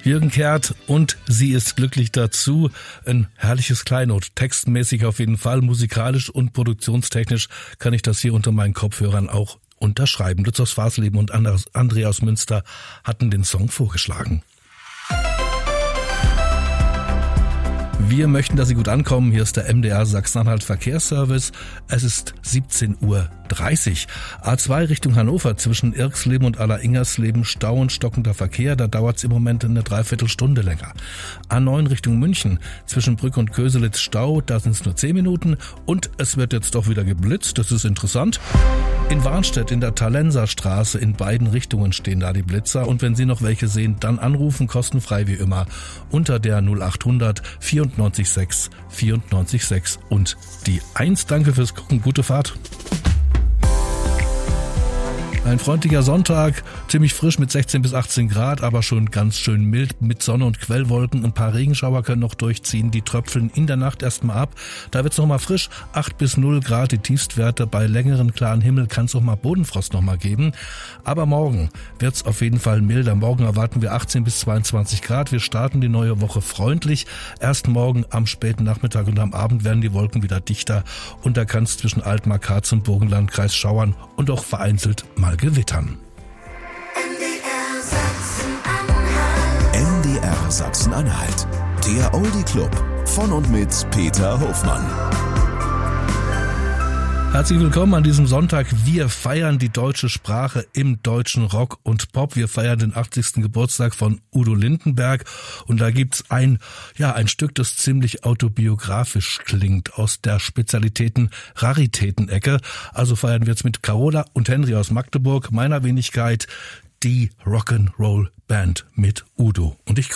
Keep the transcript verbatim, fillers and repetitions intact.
Jürgen Kehrt und Sie ist glücklich dazu. Ein herrliches Kleinod. Textmäßig auf jeden Fall, musikalisch und produktionstechnisch kann ich das hier unter meinen Kopfhörern auch unterschreiben. Lutz aus Fasleben und André aus Münster hatten den Song vorgeschlagen. Wir möchten, dass Sie gut ankommen. Hier ist der M D R Sachsen-Anhalt Verkehrsservice. Es ist siebzehn Uhr dreißig. A zwei Richtung Hannover zwischen Irksleben und Aller-Ingersleben Stau und stockender Verkehr. Da dauert es im Moment eine Dreiviertelstunde länger. A neun Richtung München zwischen Brück und Köselitz Stau. Da sind es nur zehn Minuten. Und es wird jetzt doch wieder geblitzt. Das ist interessant. In Warnstedt in der Talenser Straße in beiden Richtungen stehen da die Blitzer. Und wenn Sie noch welche sehen, dann anrufen, kostenfrei wie immer, unter der null achthundert vierundneunzig sechs vierundneunzig sechs und die eins. Danke fürs Gucken, gute Fahrt. Ein freundlicher Sonntag, ziemlich frisch mit sechzehn bis achtzehn Grad, aber schon ganz schön mild mit Sonne und Quellwolken. Ein paar Regenschauer können noch durchziehen, die tröpfeln in der Nacht erstmal ab. Da wird's noch mal frisch, acht bis null Grad die Tiefstwerte. Bei längeren klaren Himmel kann es noch mal Bodenfrost noch mal geben. Aber morgen wird's auf jeden Fall milder. Morgen erwarten wir achtzehn bis zweiundzwanzig Grad. Wir starten die neue Woche freundlich. Erst morgen am späten Nachmittag und am Abend werden die Wolken wieder dichter. Und da kann es zwischen Altmark-Harz und Burgenlandkreis schauern und auch vereinzelt mal gewittern. M D R Sachsen-Anhalt, der Oldie Club von und mit Peter Hofmann. Herzlich willkommen an diesem Sonntag. Wir feiern die deutsche Sprache im deutschen Rock und Pop. Wir feiern den achtzigsten Geburtstag von Udo Lindenberg und da gibt's ein, ja, ein Stück, das ziemlich autobiografisch klingt aus der Spezialitäten-Raritäten-Ecke. Also feiern wir jetzt mit Carola und Henry aus Magdeburg, meiner Wenigkeit, die Rock'n'Roll Band mit Udo. Und ich grüße